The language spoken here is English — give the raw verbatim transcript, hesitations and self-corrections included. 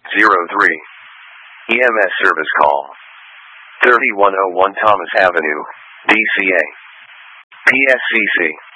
zero three. E M S service call. thirty-one oh one Thomas Avenue, D C A. P S C C.